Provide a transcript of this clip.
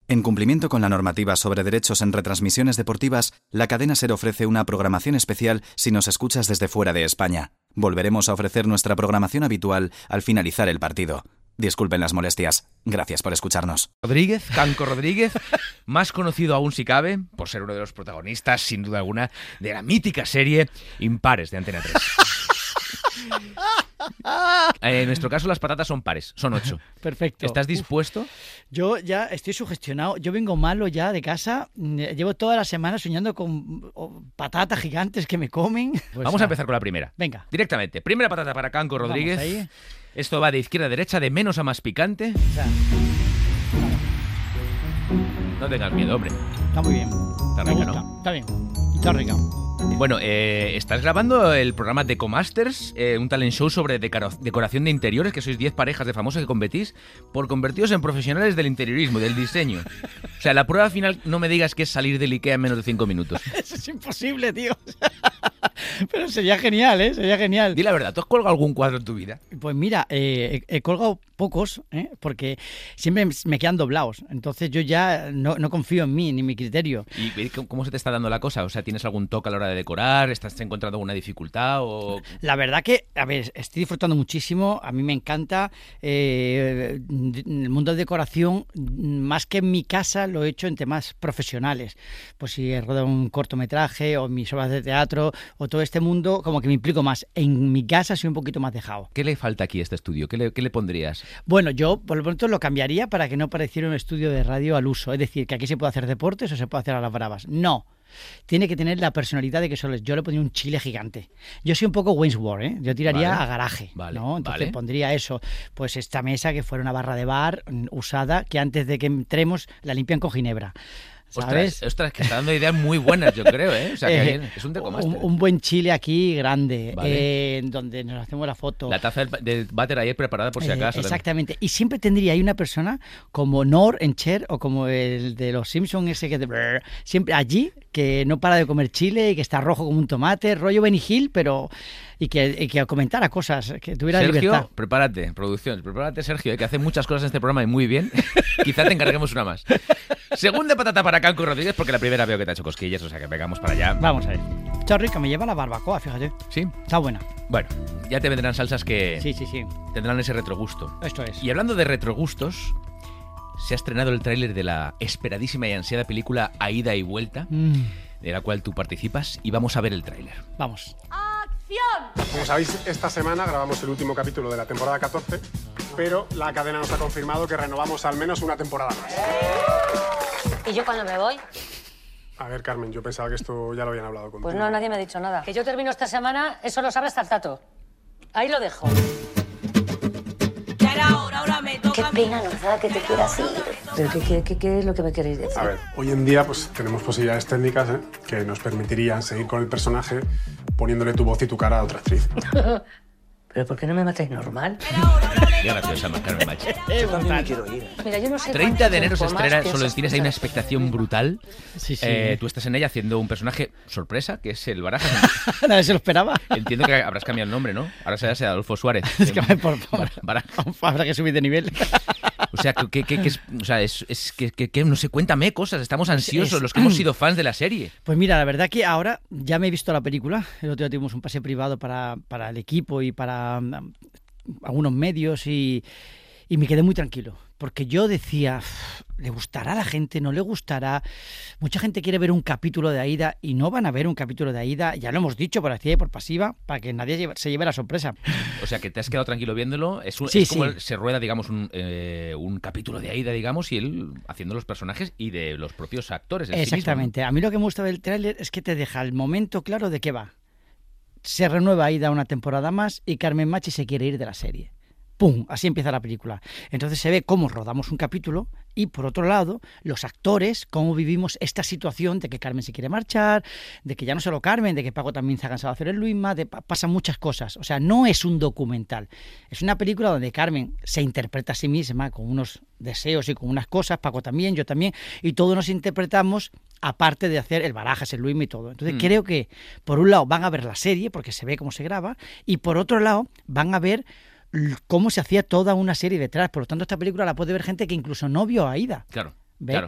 En cumplimiento con la normativa sobre derechos en retransmisiones deportivas, la cadena SER ofrece una programación especial si nos escuchas desde fuera de España. Volveremos a ofrecer nuestra programación habitual al finalizar el partido. Disculpen las molestias. Gracias por escucharnos. Rodríguez, Canco Rodríguez, más conocido aún si cabe, por ser uno de los protagonistas, sin duda alguna, de la mítica serie Impares de Antena 3. En nuestro caso las patatas son pares, son 8. Perfecto. ¿Estás dispuesto? Yo ya estoy sugestionado. Yo vengo malo ya de casa. Llevo toda la semana soñando con patatas gigantes que me comen. Pues Vamos a empezar con la primera. Venga. Directamente. Primera patata para Canco Rodríguez. Vamos ahí. Esto va de izquierda a derecha, de menos a más picante. O sea, No tengas miedo, hombre. está muy bien. Está Me rica, gusta. ¿no? Está bien. Está rica. Bueno, estás grabando el programa Decomasters, un talent show sobre decoración de interiores, que sois 10 parejas de famosos que competís por convertiros en profesionales del interiorismo, del diseño. O sea, la prueba final, no me digas que es salir del Ikea en menos de 5 minutos. Eso es imposible, tío. Pero sería genial, ¿eh? Sería genial. Di la verdad, ¿tú has colgado algún cuadro en tu vida? Pues mira, he colgado pocos, porque siempre me quedan doblados. Entonces yo ya no confío en mí ni en mi criterio. ¿Y cómo se te está dando la cosa? O sea, ¿tienes algún toque a la hora de decorar? ¿Estás encontrando alguna dificultad? O... La verdad que, a ver, estoy disfrutando muchísimo. A mí me encanta el mundo de decoración. Más que en mi casa, lo he hecho en temas profesionales. Pues si he rodado un cortometraje o mis obras de teatro o todo este mundo, como que me implico más. En mi casa soy un poquito más dejado. ¿Qué le falta aquí a este estudio? ¿Qué le pondrías? Bueno, yo por lo pronto lo cambiaría para que no pareciera un estudio de radio al uso. Es decir, que aquí se puede hacer deportes o se puede hacer a las bravas. No. Tiene que tener la personalidad de que solo yo le pondría un chile gigante. Yo soy un poco Waynesworth, ¿eh? Yo tiraría a garaje, ¿no? Entonces pondría eso. Pues esta mesa que fuera una barra de bar usada, que antes de que entremos la limpian con ginebra. ¿Sabes? Ostras, que está dando ideas muy buenas, yo creo, ¿eh? O sea, que es un Decomaster. Un buen chile aquí grande, donde nos hacemos la foto. La taza del váter ayer preparada por si acaso. Exactamente. Y siempre tendría ahí una persona como Nor en Cher o como el de los Simpsons, ese que siempre allí, que no para de comer chile y que está rojo como un tomate, rollo Benny Hill, pero... Y que comentara cosas, que tuviera Sergio, libertad. Prepárate, producción, prepárate, Sergio, que hace muchas cosas en este programa y muy bien. Quizá te encarguemos una más. Segunda patata para Canco Rodríguez, porque la primera veo que te ha hecho cosquillas, o sea que pegamos para allá. Vamos a ver. Está rica, me lleva la barbacoa, fíjate. ¿Sí? Está buena. Bueno, ya te vendrán salsas que sí. tendrán ese retrogusto. Esto es. Y hablando de retrogustos, se ha estrenado el tráiler de la esperadísima y ansiada película A Ida y Vuelta, de la cual tú participas, y vamos a ver el tráiler. Vamos. Como sabéis, esta semana grabamos el último capítulo de la temporada 14, pero la cadena nos ha confirmado que renovamos al menos una temporada más. ¿Y yo cuándo me voy? A ver, Carmen, yo pensaba que esto ya lo habían hablado contigo. Pues no, nadie me ha dicho nada. Que yo termino esta semana, eso lo sabe hasta el tato. Ahí lo dejo. Qué pena nos da que te quieras ir. ¿Pero qué es lo que me queréis decir? A ver, hoy en día pues tenemos posibilidades técnicas que nos permitirían seguir con el personaje poniéndole tu voz y tu cara a otra actriz. ¿Pero por qué no me matáis normal? Qué graciosa, Carmen Machi. Yo también me quiero ir. Mira, yo no sé 30 de enero se cuánto estrena tiempo Solo más en cines, hay una expectación brutal. Sí. Tú estás en ella haciendo un personaje sorpresa, que es el Barajas. Nadie se lo esperaba. Entiendo que habrás cambiado el nombre, ¿no? Ahora será Adolfo Suárez. Es que Barajas. habrá que subir de nivel. O sea, no sé, cuéntame cosas, estamos ansiosos, los que hemos sido fans de la serie. Pues mira, la verdad que ahora ya me he visto la película. El otro día tuvimos un pase privado para el equipo y para algunos medios y me quedé muy tranquilo. Porque yo decía, ¿le gustará a la gente? ¿No le gustará? Mucha gente quiere ver un capítulo de Aída y no van a ver un capítulo de Aída. Ya lo hemos dicho por activa y por pasiva, para que nadie se lleve la sorpresa. O sea, que te has quedado tranquilo viéndolo. Es como se rueda, digamos, un capítulo de Aída, digamos, y él haciendo los personajes y de los propios actores. Exactamente. A mí lo que me gusta del tráiler es que te deja el momento claro de qué va. Se renueva Aída una temporada más y Carmen Machi se quiere ir de la serie. ¡Pum! Así empieza la película. Entonces se ve cómo rodamos un capítulo y, por otro lado, los actores, cómo vivimos esta situación de que Carmen se quiere marchar, de que ya no solo Carmen, de que Paco también se ha cansado de hacer el Luisma, pasan muchas cosas. O sea, no es un documental. Es una película donde Carmen se interpreta a sí misma con unos deseos y con unas cosas, Paco también, yo también, y todos nos interpretamos aparte de hacer el Barajas, el Luisma y todo. Entonces creo que, por un lado, van a ver la serie, porque se ve cómo se graba, y por otro lado, van a ver cómo se hacía toda una serie detrás. Por lo tanto, esta película la puede ver gente que incluso no vio a Aída. Claro. ¿Ve?